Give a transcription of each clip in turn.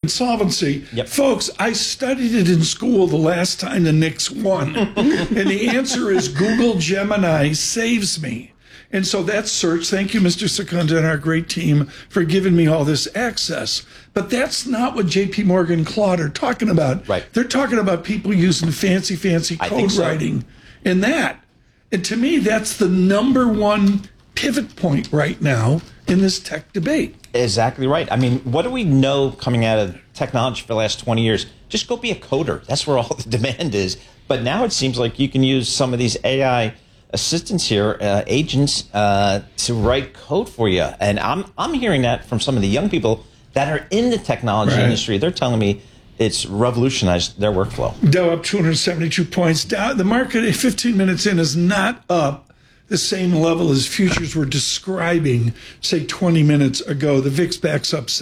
insolvency. Yep. Folks, I studied it in school the last time the Knicks won. And the answer is Google Gemini saves me. And so that's search. Thank you, Mr. Secunda, and our great team for giving me all this access. But that's not what JP Morgan Claude are talking about. Right. They're talking about people using fancy code writing and that. And to me, that's the number one pivot point right now in this tech debate. Exactly right. I mean, what do we know coming out of technology for the last 20 years? Just go be a coder. That's where all the demand is. But now it seems like you can use some of these AI assistants here, agents, to write code for you. And I'm hearing that from some of the young people that are in the technology industry. They're telling me it's revolutionized their workflow. Dow up 272 points. Dow, the market at 15 minutes in is not up the same level as futures were describing, say, 20 minutes ago. The VIX backs up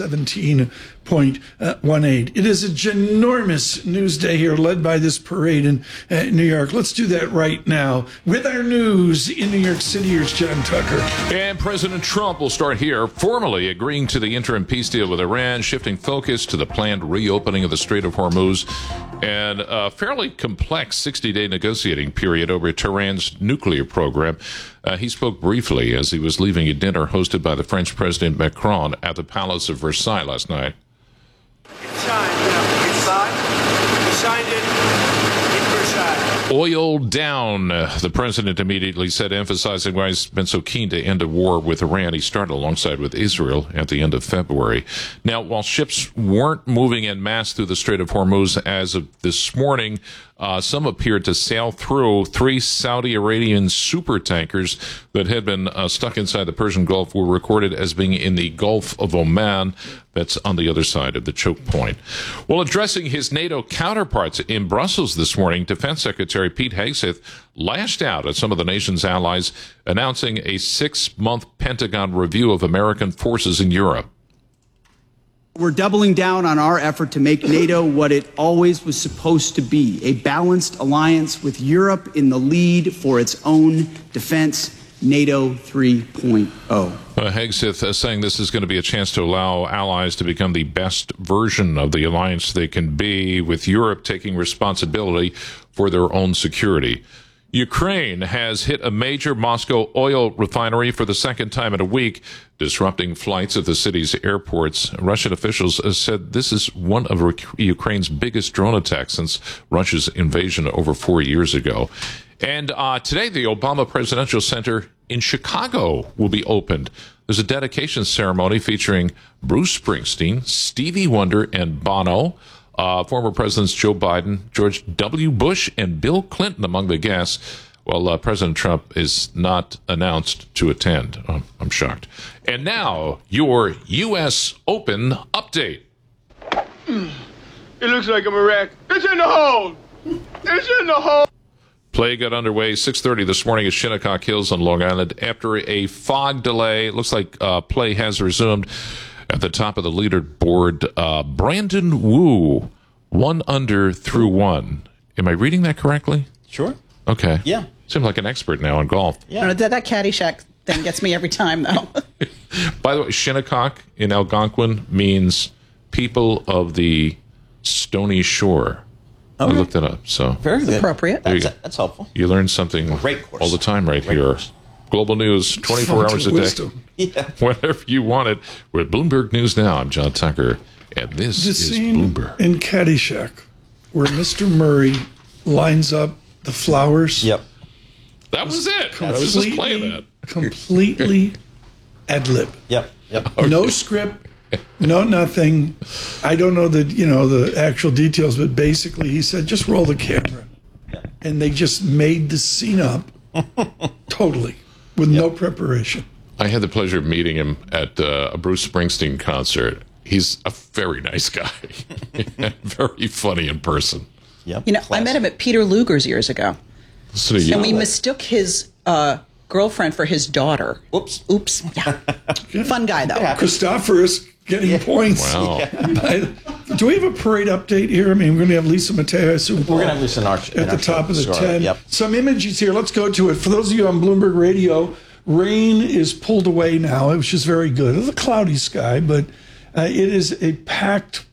17.18. It is a ginormous news day here, led by this parade in New York. Let's do that right now with our news in New York City. Here's John Tucker. And President Trump will start here, formally agreeing to the interim peace deal with Iran, shifting focus to the planned reopening of the Strait of Hormuz, and a fairly complex 60-day negotiating period over Tehran's nuclear program. He spoke briefly as he was leaving a dinner hosted by the French President Macron at the Palace of Versailles last night. It's signed. We signed it in Versailles. Oil down, the president immediately said, emphasizing why he's been so keen to end a war with Iran. He started alongside with Israel at the end of February. Now, while ships weren't moving en masse through the Strait of Hormuz as of this morning, some appeared to sail through. 3 Saudi Arabian super tankers that had been stuck inside the Persian Gulf were recorded as being in the Gulf of Oman. That's on the other side of the choke point. While addressing his NATO counterparts in Brussels this morning, Defense Secretary Pete Hegseth lashed out at some of the nation's allies, announcing a 6-month Pentagon review of American forces in Europe. We're doubling down on our effort to make NATO what it always was supposed to be, a balanced alliance with Europe in the lead for its own defense, NATO 3.0. Hegseth saying this is going to be a chance to allow allies to become the best version of the alliance they can be, with Europe taking responsibility for their own security. Ukraine has hit a major Moscow oil refinery for the second time in a week, disrupting flights at the city's airports. Russian officials said this is one of Ukraine's biggest drone attacks since Russia's invasion over 4 years ago. And today, the Obama Presidential Center in Chicago will be opened. There's a dedication ceremony featuring Bruce Springsteen, Stevie Wonder, and Bono. Former Presidents Joe Biden, George W. Bush, and Bill Clinton among the guests, while President Trump is not announced to attend. I'm shocked. And now, your U.S. Open update. It looks like a wreck. It's in the hole! It's in the hole! Play got underway 6:30 this morning at Shinnecock Hills on Long Island. After a fog delay, it looks like play has resumed. At the top of the leaderboard, Brandon Wu, 1 under through 1. Am I reading that correctly? Sure. Okay. Yeah. Seems like an expert now in golf. Yeah. That Caddyshack thing gets me every time, though. By the way, Shinnecock in Algonquin means people of the stony shore. Okay. I looked it up. So Very good. Appropriate. That's helpful. you learn something Great course. all the time right Great here. course. Global News, 24 hours a day. Wisdom. Yeah. Whenever you want it. We're at Bloomberg News Now. I'm John Tucker, and this The is scene Bloomberg. in Caddyshack where Mr. Murray lines up the flowers. Yep. That was it. I was just playing that. Completely ad lib. Yep. No script, no nothing. I don't know the actual details, but basically he said, just roll the camera. And they just made the scene up totally with no preparation. I had the pleasure of meeting him at a Bruce Springsteen concert. He's a very nice guy. And very funny in person. Yep. I met him at Peter Luger's years ago. So you And we mistook his girlfriend for his daughter. Oops. Yeah. Fun guy, though. Christophorus getting points. Wow. Do we have a parade update here? I mean, we're going to have Lisa Mateo. I assume, We're going to have Lisa in our at the top of the 10. Yep. Some images here. Let's go to it. For those of you on Bloomberg Radio, rain is pulled away now. It was just very good. It's a cloudy sky, but it is a packed